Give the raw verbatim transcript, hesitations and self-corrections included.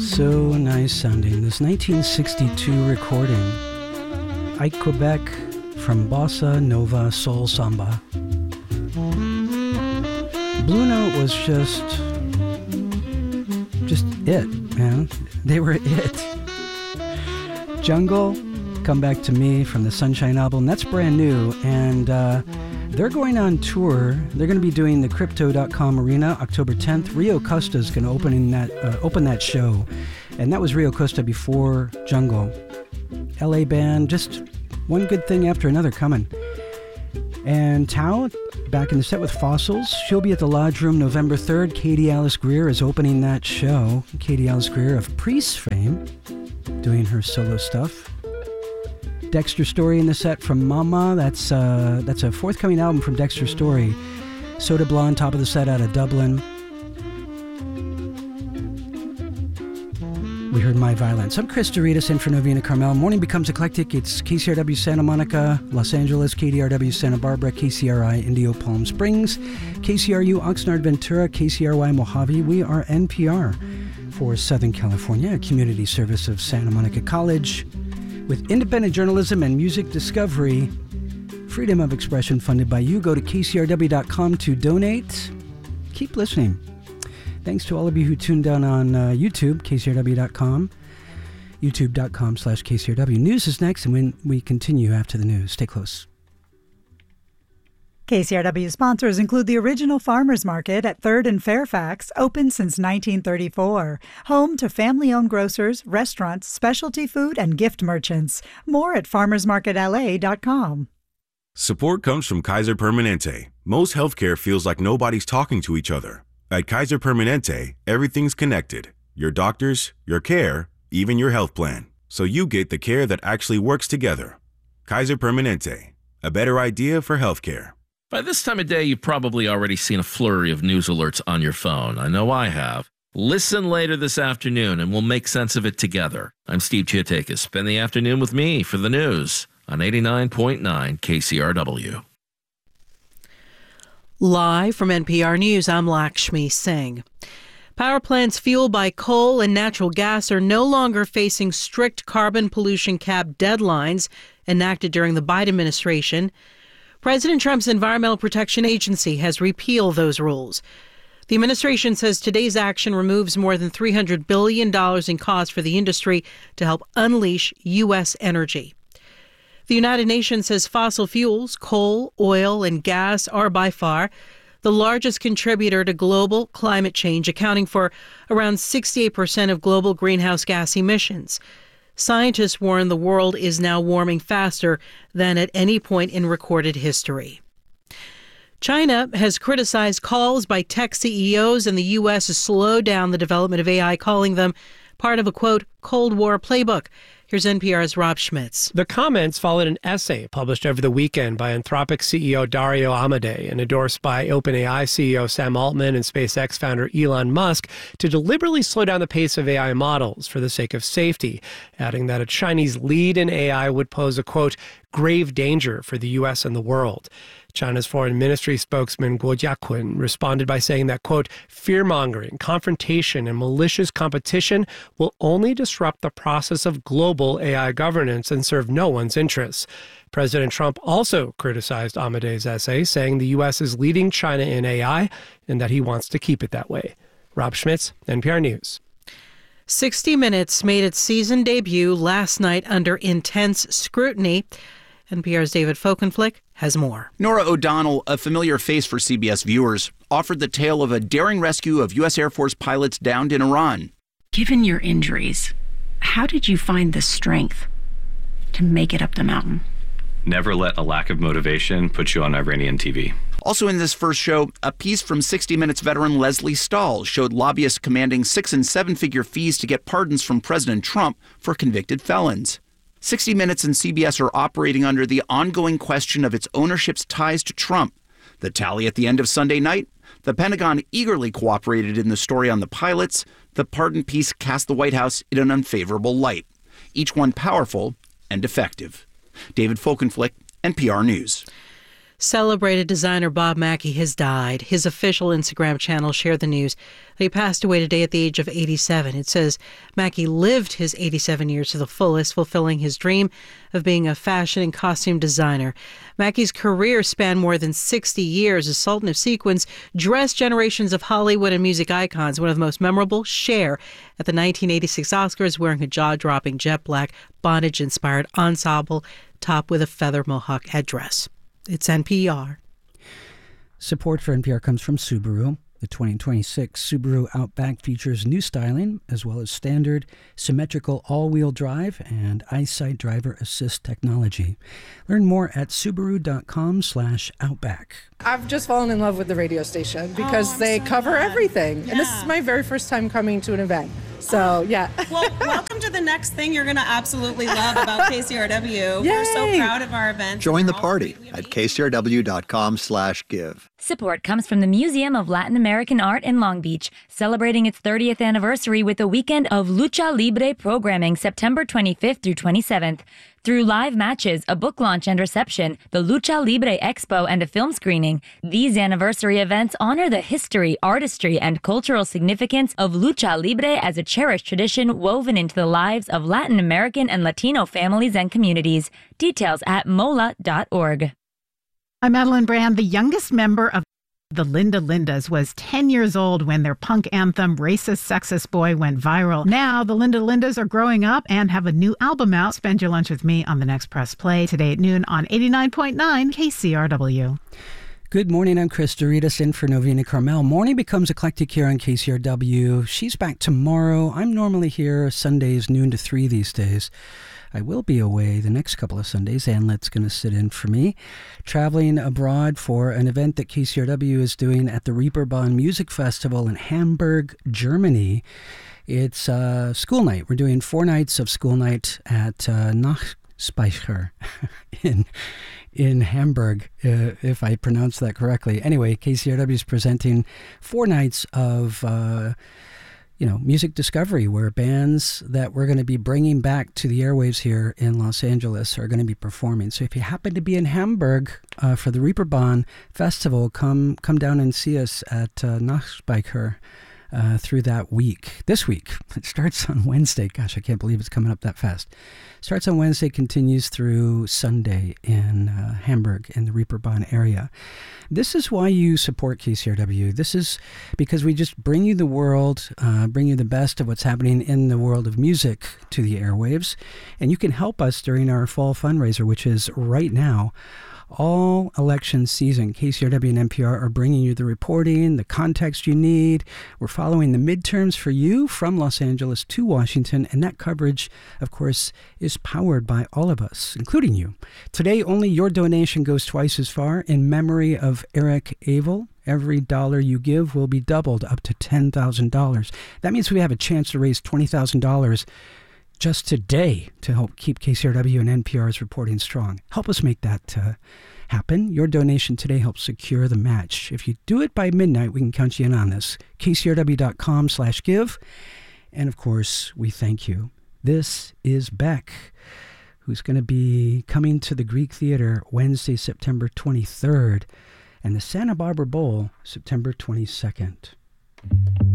So nice sounding. This nineteen sixty-two recording. Ike Quebec from Bossa Nova Soul Samba. Blue Note was just... just it, man. They were it. Jungle, Come Back to Me from the Sunshine album. That's brand new, and uh, they're going on tour. They're going to be doing the Crypto dot com Arena October tenth. Rio Costa is going to open in that uh, open that show, and that was Rio Costa before Jungle. L A band, just one good thing after another coming. And Tao, back in the set with Fossils. She'll be at the Lodge Room November third. Katie Alice Greer is opening that show. Katie Alice Greer of Priest fame, doing her solo stuff. Dexter Story in the set from Mama. That's uh, that's a forthcoming album from Dexter Story. Soda Blonde, top of the set out of Dublin. We heard My Violence. I'm Chris Doritas in for Novena Carmel. Morning becomes eclectic. It's K C R W Santa Monica, Los Angeles, K D R W Santa Barbara, K C R I Indio Palm Springs, K C R U Oxnard Ventura, K C R Y Mojave. We are N P R for Southern California, a community service of Santa Monica College. With independent journalism and music discovery, freedom of expression funded by you. Go to K C R W dot com to donate. Keep listening. Thanks to all of you who tuned in on uh, YouTube, K C R W dot com, YouTube dot com slash K C R W. News is next, and when we continue after the news. Stay close. K C R W sponsors include the original Farmers Market at third and Fairfax, open since nineteen thirty-four. Home to family-owned grocers, restaurants, specialty food, and gift merchants. More at farmers market L A dot com. Support comes from Kaiser Permanente. Most healthcare feels like nobody's talking to each other. At Kaiser Permanente, everything's connected. Your doctors, your care, even your health plan. So you get the care that actually works together. Kaiser Permanente, a better idea for healthcare. By this time of day, you've probably already seen a flurry of news alerts on your phone. I know I have. Listen later this afternoon, and we'll make sense of it together. I'm Steve Chiatakis. Spend the afternoon with me for the news on eighty-nine point nine K C R W. Live from N P R News, I'm Lakshmi Singh. Power plants fueled by coal and natural gas are no longer facing strict carbon pollution cap deadlines enacted during the Biden administration. President Trump's Environmental Protection Agency has repealed those rules. The administration says today's action removes more than three hundred billion dollars in costs for the industry to help unleash U S energy. The United Nations says fossil fuels, coal, oil, and gas are by far the largest contributor to global climate change, accounting for around sixty-eight percent of global greenhouse gas emissions. Scientists warn the world is now warming faster than at any point in recorded history. China has criticized calls by tech C E Os in the U S to slow down the development of A I, calling them part of a, quote, Cold War playbook. Here's N P R's Rob Schmitz. The comments followed an essay published over the weekend by Anthropic C E O Dario Amodei and endorsed by OpenAI C E O Sam Altman and SpaceX founder Elon Musk to deliberately slow down the pace of A I models for the sake of safety, adding that a Chinese lead in A I would pose a, quote, grave danger for the U S and the world. China's foreign ministry spokesman Guo Jiaqun responded by saying that, quote, fear-mongering, confrontation, and malicious competition will only disrupt the process of global A I governance and serve no one's interests. President Trump also criticized Amodei's essay, saying the U S is leading China in A I and that he wants to keep it that way. Rob Schmitz, N P R News. sixty minutes made its season debut last night under intense scrutiny. N P R's David Folkenflik has more. Nora O'Donnell, a familiar face for C B S viewers, offered the tale of a daring rescue of U S Air Force pilots downed in Iran. Given your injuries, how did you find the strength to make it up the mountain? Never let a lack of motivation put you on Iranian T V. Also in this first show, a piece from sixty minutes veteran Leslie Stahl showed lobbyists commanding six- and seven-figure fees to get pardons from President Trump for convicted felons. sixty minutes and C B S are operating under the ongoing question of its ownership's ties to Trump. The tally at the end of Sunday night? The Pentagon eagerly cooperated in the story on the pilots. The pardon piece cast the White House in an unfavorable light. Each one powerful and effective. David Folkenflik, N P R News. Celebrated designer Bob Mackie has died. His official Instagram channel shared the news that he passed away today at the age of eighty-seven. It says Mackie lived his eighty-seven years to the fullest, fulfilling his dream of being a fashion and costume designer. Mackie's career spanned more than sixty years as Sultan of Sequins, dressed generations of Hollywood and music icons. One of the most memorable, Cher, at the nineteen eighty-six Oscars, wearing a jaw-dropping jet black bondage-inspired ensemble top with a feather mohawk headdress. It's N P R. Support for N P R comes from Subaru. The twenty twenty-six Subaru Outback features new styling as well as standard symmetrical all-wheel drive and EyeSight driver assist technology. Learn more at subaru.com slash outback. I've just fallen in love with the radio station because oh, they so cover glad. everything. Yeah. And this is my very first time coming to an event. So, yeah. Well, welcome to the next thing you're going to absolutely love about K C R W. Yay. We're so proud of our event. Join the party at kcrw.com slash give. Support comes from the Museum of Latin American Art in Long Beach, celebrating its thirtieth anniversary with a weekend of Lucha Libre programming September twenty-fifth through twenty-seventh. Through live matches, a book launch and reception, the Lucha Libre Expo, and a film screening, these anniversary events honor the history, artistry, and cultural significance of Lucha Libre as a cherished tradition woven into the lives of Latin American and Latino families and communities. Details at mola dot org. I'm Madeline Brand. The youngest member of the Linda Lindas was ten years old when their punk anthem, Racist Sexist Boy, went viral. Now, the Linda Lindas are growing up and have a new album out. Spend your lunch with me on the next Press Play today at noon on eighty-nine point nine K C R W. Good morning. I'm Chris Doritas in for Novena Carmel. Morning becomes eclectic here on K C R W. She's back tomorrow. I'm normally here Sundays, noon to three these days. I will be away the next couple of Sundays. Anlet's going to sit in for me, traveling abroad for an event that K C R W is doing at the Reeperbahn Music Festival in Hamburg, Germany. It's uh, school night. We're doing four nights of school night at uh, Nachspeicher in in Hamburg, uh, if I pronounce that correctly. Anyway, K C R W is presenting four nights of Uh, you know, music discovery, where bands that we're going to be bringing back to the airwaves here in Los Angeles are going to be performing. So if you happen to be in Hamburg uh, for the Reeperbahn Festival, come come down and see us at uh, Nachspeicher uh, through that week. This week, it starts on Wednesday. Gosh, I can't believe it's coming up that fast. Starts on Wednesday, continues through Sunday in uh, Hamburg in the Reeperbahn area. This is why you support K C R W. This is because we just bring you the world, uh, bring you the best of what's happening in the world of music to the airwaves. And you can help us during our fall fundraiser, which is right now. All election season, K C R W and N P R are bringing you the reporting, the context you need. We're following the midterms for you from Los Angeles to Washington, and that coverage, of course, is powered by all of us, including you. Today, only your donation goes twice as far. In memory of Eric Abel, every dollar you give will be doubled up to ten thousand dollars. That means we have a chance to raise twenty thousand dollars just today to help keep K C R W and N P R's reporting strong. Help us make that uh, happen. Your donation today helps secure the match. If you do it by midnight, we can count you in on this. K C R W dot com slash give. And of course, we thank you. This is Beck, who's going to be coming to the Greek Theater Wednesday, September twenty-third, and the Santa Barbara Bowl, September twenty-second.